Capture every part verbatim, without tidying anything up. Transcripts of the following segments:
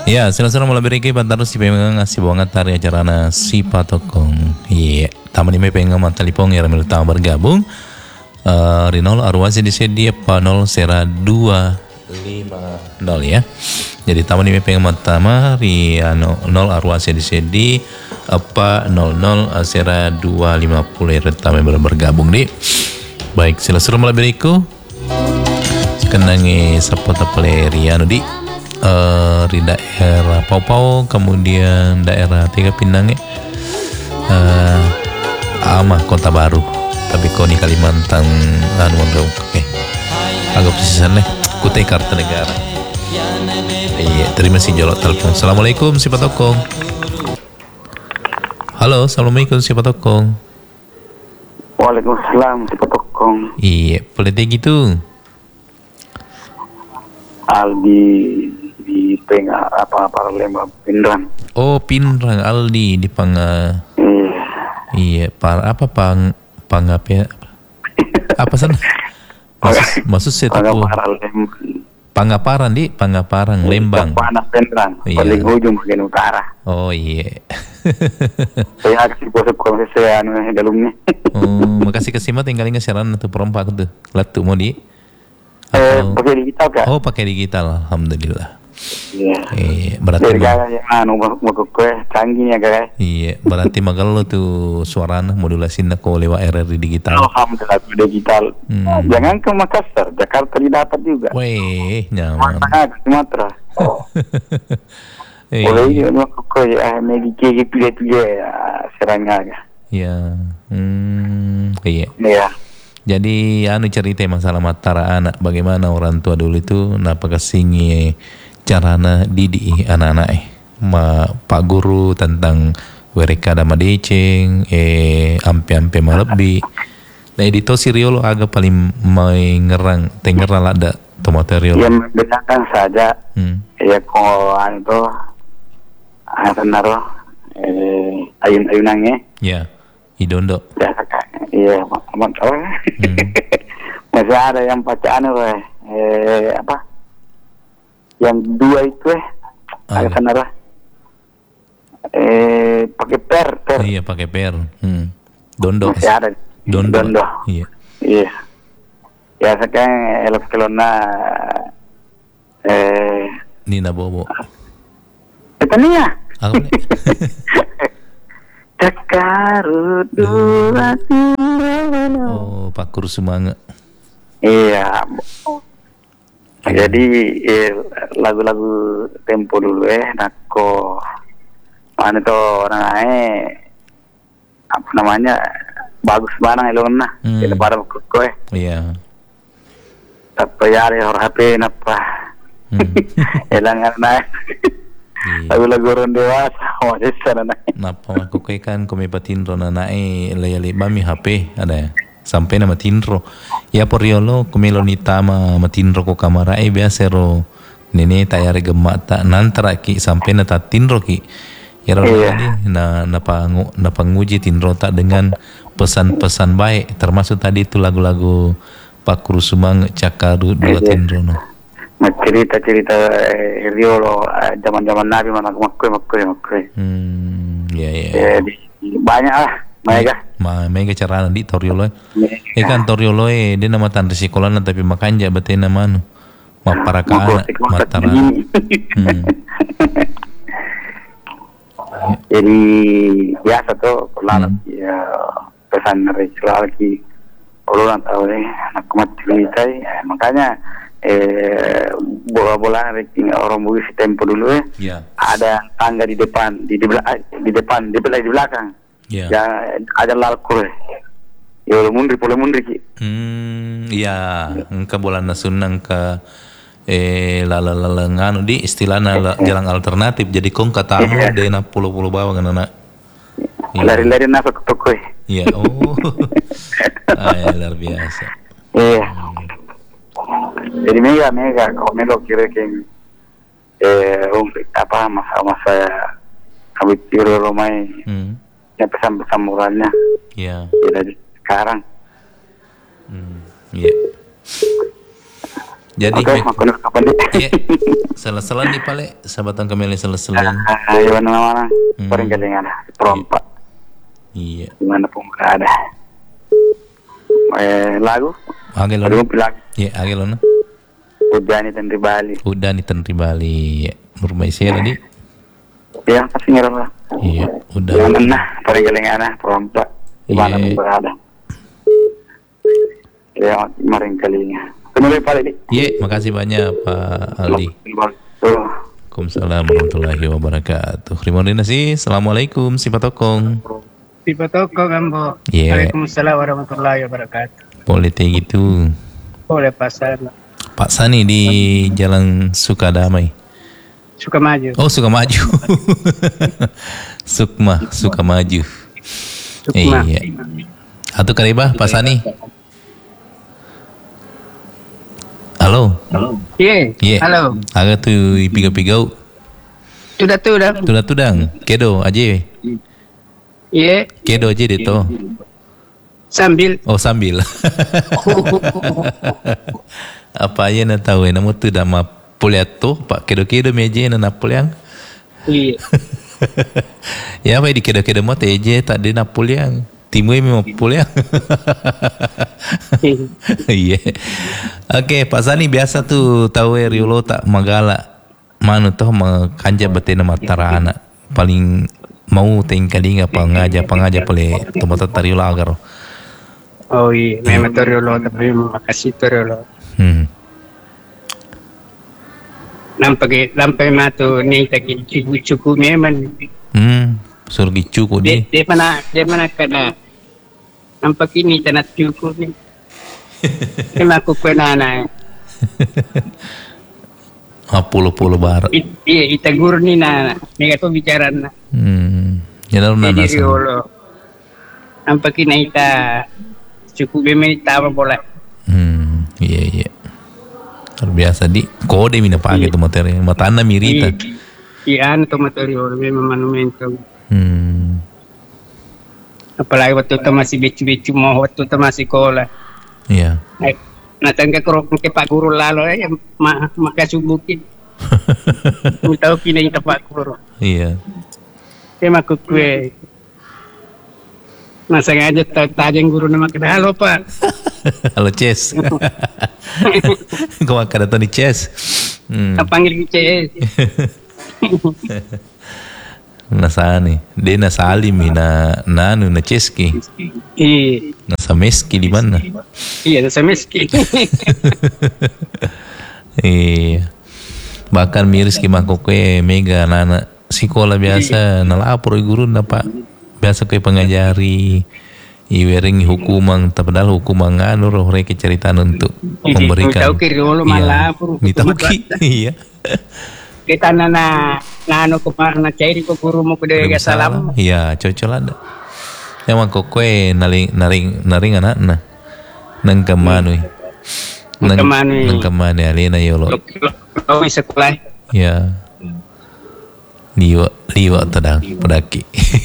Ya, sila-sila mulai beriki pantarus si pemengang ngasih banget tari acarana si patokong. Iya, taman ini pengen matalipong ya ramil tama bergabung. Uh, Rinol arwasi disedia panol sera dua lima nol ya. Jadi taman ini pengen matama Riano nol arwasi disedia apa nol nol sera dua lima puluh retame bergabung di. Baik, sila-sila mulai beriku. Kenangi sepota peleriano di uh, di daerah Pau-Pau, kemudian daerah Tiga Pinang ya. Uh, Ama Kota Baru, tapi koni Kalimantan anu agak oke. Agak presisan nih, Kutai Kartanegara. Iya, terima kasih jolot telepon. Assalamualaikum si Patokong. Halo, assalamualaikum si Patokong. Waalaikumsalam si Patokong. Iya, politik gitu. Aldi di tengah apa-apa Lembang Pindrang. Oh, Pindrang Aldi di Panga. Iya. Iya, par apa pang pang apa ya? Apa sana? Maksud maksud saya tuh Pangaparan di Pangaparan Lembang. Panas Pindrang. Iya. Paling ujung bagian utara. Oh iya. Saya kasih pose proses saya anu dalamnya. Oh, makasih kasimat tinggal ingat siaran atau perompak tuh. Latu mau di Eh, pakai digital kan? Oh, pakai digital, alhamdulillah. Iya. Eh, berarti Bergaya yang anu mau kue canggih ya guys. iya, berarti magal lo tuh suarana modulasinya kau lewat R R di digital. Alhamdulillah digital. Hmm. Jangan ke Makassar, Jakarta didapat juga. Weh, nyaman. Mana ke Sumatera. Eh, Boleh juga mau kue ah megi gitu gitu ya serangga. ya, hmm, iya. Iya. Jadi anu cerita masalah matara anak, bagaimana orang tua dulu itu napa kesingi carana didik anak-anak eh ma Pak Guru tentang mereka dama deceng eh ampe-ampe malebi. Nah edito siriolo agak paling mai ngerang tengerang ada tomaterial. Yang membedakan saja hmm. ya kalau anu itu ada naruh eh ayun-ayunannya. Ya, idondo. Ya iya, aman tahu. Hmm. Masih ada yang bacaan eh, eh apa? Yang dua itu eh ada sana lah. Eh pakai per, per. Iya, pakai per. Hmm. Dondo. Masih ada. Dondo. Dondo. Iya. Iya. Ya sekarang elok kelona eh Nina Bobo. Itu nih ya. Apa nih? Cekarut dua Oh, Pak Guru Sumanga. Iya. Jadi eh, lagu-lagu tempo dulu eh nako mana tuh orang eh apa namanya bagus banget itu nah hmm. kita pada kok eh iya apa ya ada H P napa elang naik lagu-lagu orang dewasa masih sana naik napa aku kan kami patinro na nae layali bami H P ada ya sampai nama tinro ya poriolo kumelo nitama matinro ko kamera eh biasa ro nene tayar gemak tak nantara ki sampai na ta tinro ki ya ro iya. na na pangu na panguji tinro tak dengan pesan-pesan baik termasuk tadi itu lagu-lagu Pak Guru Sumang Cakaru dua tinro no cerita-cerita eh, riolo eh, zaman-zaman Nabi mana makoi makoi makoi hmm ya ya eh, banyak lah Mega. Ma mega cara di Toriolo. Eh kan Toriolo eh dia nama tan risikolan tapi makanja bete nama anu. Ma para kana matara. Hmm. Jadi biasa tuh pelan hmm. ya pesan ritual lagi orang tahu nih anak mati cerita ya, makanya eh bola-bola orang Bugis tempo dulu ya. Yeah. Ada tangga di depan di di, di depan di belakang di belakang. Yeah. Ya ada lalkur. Ya mundur boleh mundur ki. Hmm, ya, engka bola nasunang ke eh lala lala nganu di istilahnya la, jalan alternatif jadi kong kata yeah. de na pulau-pulau bawah kan anak. Lari-lari napa ke toko. Iya, oh. Ah, luar biasa. Iya. Jadi mega mega kalau melo kira kira eh apa masa-masa kami tiro romai. Hmm. Ya pesan-pesan moralnya. Iya. Dari sekarang. Hmm. Iya. Jadi Oke, makan kapan deh? iya, salah-salah nih pale, sahabatan kembali salah-salah. Ayo mana-mana, Hmm. paling kelingan perompak. Iya. Gimana pun berada. Eh, lagu? Agak Lagu lo. bilang Iya, agak lo. hujan itu di Bali. Udah nih Tentri Bali. Rumah saya tadi. Ya, pasti ngira lah. Iya, udah. Gimana? Paling kelingan perompak. Gimana Iya. pun berada. Ya, maring kelingan. Kembali balik nih. Iya, makasih banyak Pak Aldi. Tuh. Waalaikumsalam warahmatullahi wabarakatuh. Terima kasih. Assalamualaikum si Patokong. Tipe toko Gambo. Iya. Waalaikumsalam warahmatullahi wabarakatuh. Boleh teh gitu. Boleh pasar. Pak Sani di Jalan Sukadamai. Suka maju. Oh, suka maju. Sukma, suka maju. Sukma. Iya. Atau karibah Pak Sani. Halo. Iya. Iya. Halo. Aga tuh pigau-pigau. Sudah tuh dah. Tudang-tudang. Kedo aja. Iya. Kedo aja deh toh. Sambil. Oh sambil. Apa aja na tahu ya, namun tu dah ma puliat tu, pak kedo-kedo meja na napuliang. Iya. Ya apa di kedo-kedo mah teje tak di napuliang. Timui memang puliang. Iya. Oke, Pak Sani biasa tu tahu ya riulo tak magala. Manu toh makanja batena matara anak. Paling mau tingkali apa ngaja pangaja pole tempat tariulo agar. Oh iya. Memang toriolo tapi makasih toriolo. Hmm. Nampak lampai matu ni tak cukup cukup memang. Hmm. Surgi cukup Dia di. dia mana dia mana kena. Nampak ini tanah cukup ni. Memang aku kena na. Puluh-puluh bar. Iya, ita guru ni na. Mereka tu bicara na. Hmm. Ya dalam Jadi nana. riolo. Nampak ini ita cukup memang tahu bola. Hmm. Iya iya. Luar biasa di. Kode mina pakai tu materi. Matana mirita. Iya, anu tu materi memang monumentum. Hmm. Apalagi waktu itu masih becu-becu mau waktu itu masih sekolah. Iya. Eh, Natang ke kerok ke Pak Guru lalu ya ma maka subukin. Tahu kini kita Pak Guru. Iya. Saya maku kue. Nah sengaja tajang guru nama kena halo Pak. Halo Ces. Kau akan datang di Ces. Hmm. Panggil C S. Nasani. Dia nasalim na nanu na Ceski. Iya. Nasa Meski di mana? Iya, saya miskin. Iya. Bahkan miris ki mangkok kue mega nana sekolah biasa nalapor guru na pak biasa kue pengajari iwering hukuman padahal hukuman anu roh reke cerita untuk memberikan. Tahu kiri dulu malah. Minta ki. Iya. Kita nana nano kemana cair kok guru mau kuda ya salam. Iya, cocok ada. Yang mangkok kue naring naring naring anak na nang kemana? Nang Kemana? nang kemana alena yolo. Oh sekolah. Ya. Liwa liwa tadang pedaki.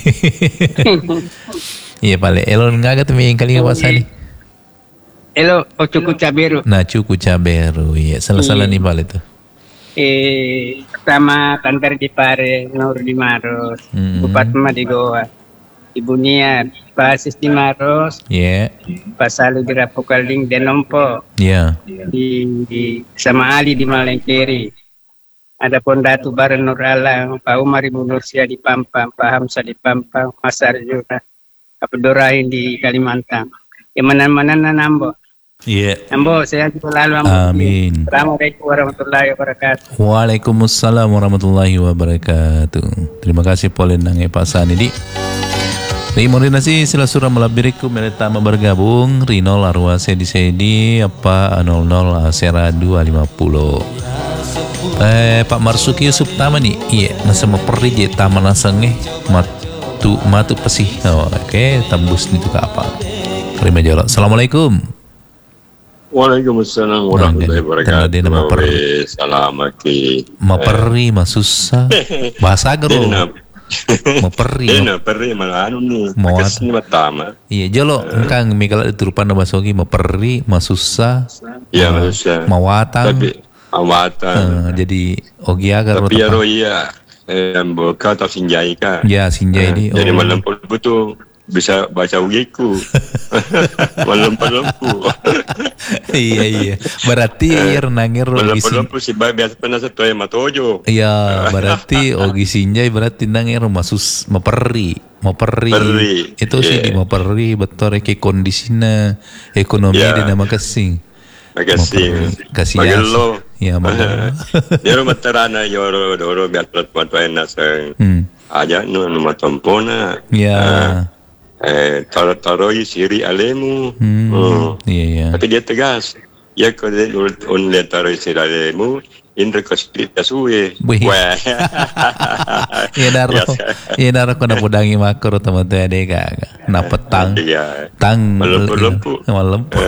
Iya pale elon ngaga tu yang kali pasali. Elo ocuku caberu. Nah cuku caberu iya salah-salah nih pale tu. Eh pertama Tantar di Pare, Nur di Maros, Mm-mm. Bupati mah di Goa, Ibu Niat, Basis di Maros, Iya. Pasalu di Rapokaling Denompo, Iya. di, di sama Ali di Malengkeri. Ada Pondatu Baran Nur Alang, Pak Umar Ibu Nursia di Pampang, Pak Hamzah di Pampang, Mas Arjuna, Abdurrahim di Kalimantan. Yang mana-mana nambo. Iya. Nambo, saya juga lalu ambo. Amin. Assalamualaikum warahmatullahi wabarakatuh. Waalaikumsalam warahmatullahi wabarakatuh. Terima kasih polen nang Pak Sani di. Terima kasih sila surah melabiriku meletama bergabung Rinol arwah sedi sedi apa nol nol asera dua lima puluh. Eh Pak Marsuki Yusuf Taman nih. Iya, masa mau pergi je taman asangnya matu matu pesih. Oh, oke, okay. Tembus itu ke apa? Terima jawab. Assalamualaikum. Waalaikumsalam warahmatullahi wabarakatuh. Tanda maper. Salam aki. Maperi mah susah. Bahasa gero. Mau perri. Eh, na perri malah anu nih. Mau Makasih matama. Iya, jolo engkang mikal iturupan na basogi mau perri, mau susah. Iya, mau- manusia. Mau watang. Tapi awatan. Eh, jadi ogi agar Tapi ya tepat. ro iya. Eh, boka atau sinjai ka. Ya, sinjai Eh, di. Jadi oh. malam betul bisa baca ugiku. Malam lempu. Iya iya. Berarti ya renangir Malam ogi sin. lempu si ba biasa pernah satu ya matojo. Iya, berarti ogi sinjai berarti nangir masus maperi, maperi. Perri, Itu sih iya. di maperi betul ke kondisinya ekonomi Iya. di nama kesing. Makasih. Kasih Magelo. Ya, magelo. Dia rumah terana yoro doro biar pelat enak sang. Hmm. Aja nu nu matompona. Ya. Eh taro taroi siri alemu. Hmm. Oh. Iya iya. Tapi dia tegas. Ya kau dia un le taroi siri alemu. Indra kospita suwe. Wih. Wah. Iya daro. Biasa. Iya daro ko na pudangi makro teman-teman ada gak? Na petang. Iya. Tang. Melempu-lempu. Melempu.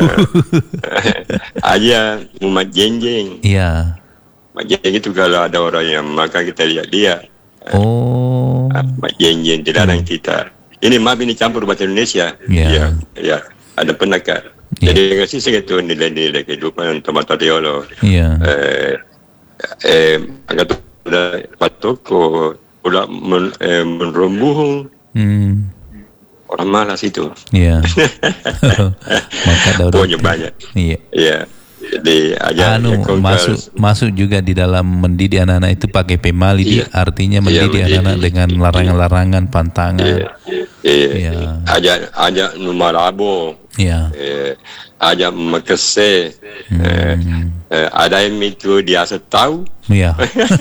Aja umat jenjeng. Iya. Mak jenjeng itu kalau ada orang yang makan kita lihat dia. Oh. Ah, Mak jenjeng tidak ada yang kita. Ini maaf ini campur bahasa Indonesia. Ya. Ya, ya. Ada penakar. Ya. Jadi ngasih saya itu nilai-nilai kehidupan tomat Diolo. Iya. Eh, eh, agak udah patoko, udah men, eh, menrumbuh Hmm. orang malas itu. Iya. Maka daur. Pokoknya banyak. Iya. Iya. Jadi aja Anu ya, kau masuk kalau- masuk juga di dalam mendidik anak-anak itu pakai pemali di Iya. artinya Iya, mendidik mendidik. anak-anak dengan larangan-larangan pantangan. Iya. Iya. Iya. Aja aja numarabo. Iya. Eh, aja makase. Hmm. Eh, eh, ada yang itu dia tahu. Iya.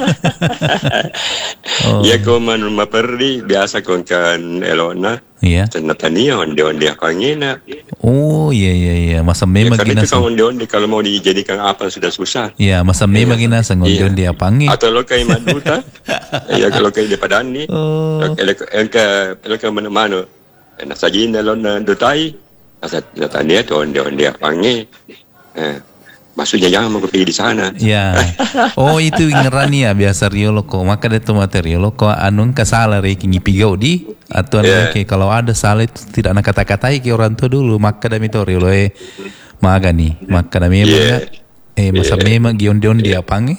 Oh. Ya kau man rumah perdi biasa kau kan elona. Iya. Senatania onde onde kangina. Oh iya iya iya masa Ya, memang karena gina itu kan onde onde kalau mau dijadikan apa sudah susah. Iya masa memang gina sengondion dia pangi. Atau lo kayak maduta. Ya kalau kayak di padani. Oh. Elka elka mana-mana. Nasajin elona dutai. Nasa natania tu onde onde pangi. Eh, maksudnya jangan mau pergi di sana. Ya. Oh itu ngerani ya biasa riolo ko maka itu material ko anun kasala re kingi pigau di atau anu Yeah. ke kalau ada salah itu tidak nak kata-katai ke orang tua dulu maka dami to riolo eh maga nih maka dami Yeah. eh masa memang gion-gion dia pangi.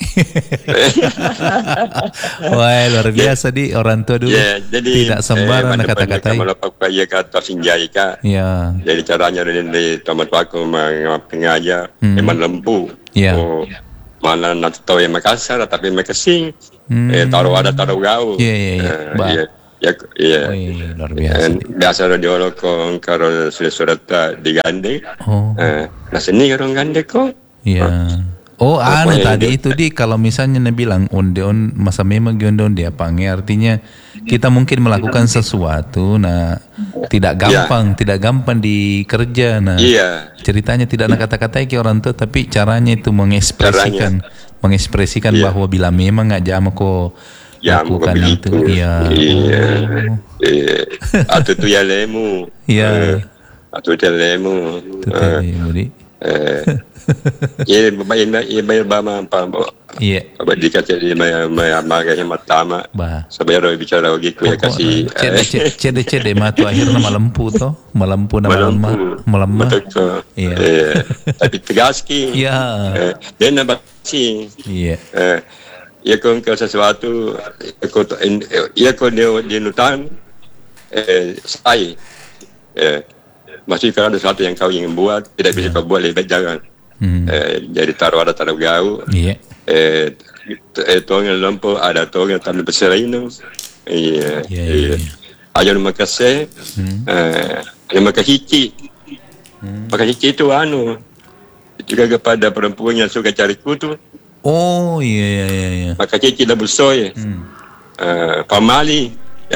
Wah luar biasa di orang tua dulu Ya, jadi tidak sembarang nak kata-katai. Kalau pakai kata sinjai ka. Ya. Jadi caranya dari tomat paku mengaja Hmm. memang lembu. Ya. Oh, mana nak tahu yang Makassar tapi Makasing. Hmm. Eh taruh ada taruh gaul. Iya, iya, iya. Eh, Ba. iya. Ya, iya. Wih, luar biasa. Eh, biasa ada diolok kong karo surat digandeng. Oh. Eh, nah sini orang gandeng kok. Iya. Oh, anu Pokoknya tadi dia- itu di kalau misalnya Nabi bilang onde on masa memang giondon dia pange artinya kita mungkin melakukan sesuatu nah tidak gampang, tidak gampang dikerja nah. Iya. Ceritanya tidak nak kata-kata ke orang tua tapi caranya itu mengekspresikan mengekspresikan Iya. bahwa bila memang nggak jam kok Ya, lakukan mau itu. begitu. Iya. Iya. Oh. Eh, atau tu ya lemu. Iya. Eh, atau tu ya lemu. Itu tadi, Budi. Eh, ya, bayi bayi bayi bama apa, Iya. apa dikasih dia maya maya maga yang pertama. Bah. Sampai orang bicara begitu ya kasih. cede cede cede matu akhirnya malempu toh malempu nama lemah melemah Betul kok. Iya. Eh, tapi tegas ki. Iya. Eh, dia nampak si. Iya Eh, ia kau ke sesuatu, kau ia kau dia dia nutan, eh, saya, eh, masih kalau ada sesuatu yang kau ingin buat tidak bisa kau buat lebih jangan. Hmm. Eh, jadi taruh ada taruh gau, Iya. eh, eh tongel lampu ada tongel taruh besar ini, iya, Iya, iya. iya. Ajar makasih, Hmm. eh, ajar makasih, makasih itu anu. Juga kepada perempuan yang suka cari kutu, Oh iya iya iya. iya. maka cici dah bersoy. Hmm. Uh, pamali.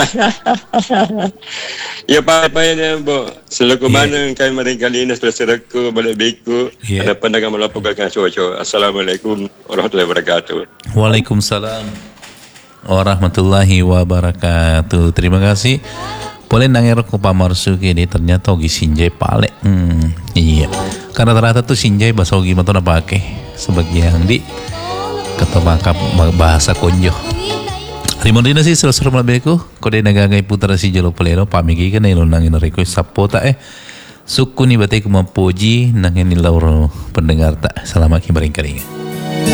Ya apa-apa bo. Selaku mana kami mereka ini selaku balik biku. Yeah. Ada pandangan melaporkan cuaca. Assalamualaikum warahmatullahi wabarakatuh. Waalaikumsalam warahmatullahi wabarakatuh. Terima kasih. Boleh nangir ko pamarsuki ini ternyata ogi sinjai pale. Hmm, iya. Karena ternyata tuh sinjai bahasa ogi matu na pakai sebagian di kata bangkap bahasa konjo. Rimondina sih selesai malam beku. Kode nagagai putra si jalo pelero pamigi kan ilo nangin request sapota eh. Suku ni batai kumapoji nangin ni lauro pendengar tak. Selamat kibaring kali.